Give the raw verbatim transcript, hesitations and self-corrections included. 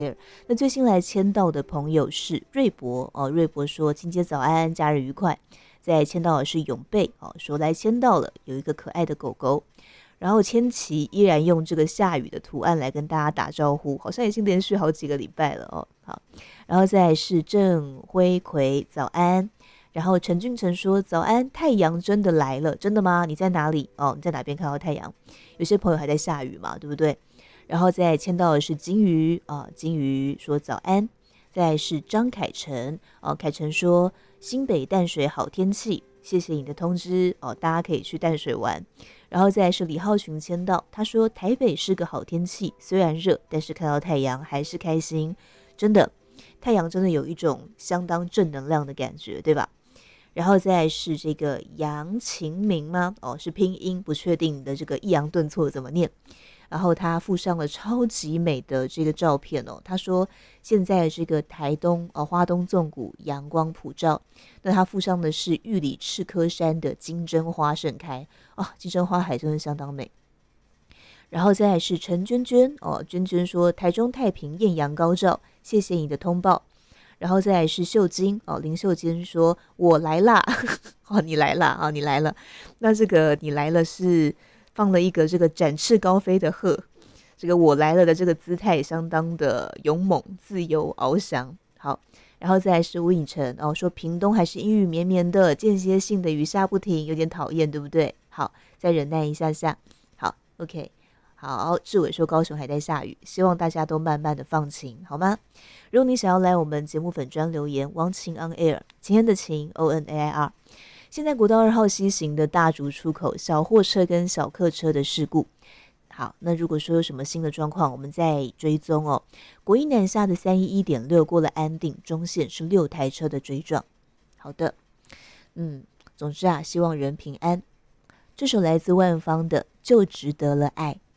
那最新来签到的朋友是瑞博哦，瑞博说清姐早安，假日愉快。再签到的是永贝哦，说来签到了，有一个可爱的狗狗。然后千琪依然用这个下雨的图案来跟大家打招呼，好像已经连续好几个礼拜了哦。好，然后再来是郑辉奎早安。然后陈俊成说早安，太阳真的来了，真的吗？你在哪里？哦，你在哪边看到太阳？有些朋友还在下雨嘛，对不对？然后再签到的是金鱼啊，金鱼说早安。再来是张凯成哦，凯成说新北淡水好天气，谢谢你的通知哦，大家可以去淡水玩。然后再来是李浩群签到，他说台北是个好天气，虽然热，但是看到太阳还是开心，真的，太阳真的有一种相当正能量的感觉，对吧？然后再来是这个杨晴明吗？哦，是拼音不确定的这个抑扬顿挫怎么念？然后他附上了超级美的这个照片哦，他说现在这个台东哦花东纵谷阳光普照，那他附上的是玉里赤科山的金针花盛开啊、哦，金针花海真的相当美。然后再来是陈娟娟哦，娟娟说台中太平艳阳高照，谢谢你的通报。然后再来是秀晶哦，林秀晶说我来啦，哦你来啦，哦你来了，那这个你来了是放了一个这个展翅高飞的鹤，这个我来了的这个姿态相当的勇猛、自由、翱翔。好，然后再来是吴颖晨哦，说屏东还是阴雨绵绵的，间歇性的雨下不停，有点讨厌，对不对？好，再忍耐一下下。好 ，OK。好，志伟说高雄还在下雨，希望大家都慢慢的放晴，好吗？如果你想要来我们节目粉专留言，王晴 on air， 晴天的晴 O N A I R。现在国道二号西行的大竹出口，小货车跟小客车的事故。好，那如果说有什么新的状况，我们再追踪哦。国一南下的三一一点六过了安定中线是六台车的追撞。好的，嗯，总之啊，希望人平安。这首来自万芳的《就值得了爱》。